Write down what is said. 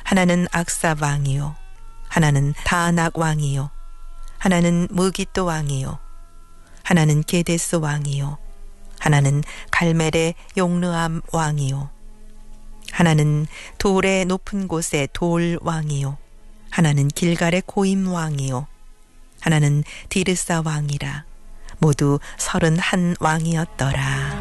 하나는 악사 왕이요 하나는 다낙 왕이요 하나는 무기또 왕이요 하나는 게데스 왕이요 하나는 갈멜의 용르암 왕이요 하나는 돌의 높은 곳의 돌 왕이요 하나는 길갈의 고임 왕이요 하나는 디르사 왕이라 모두 31 왕이었더라.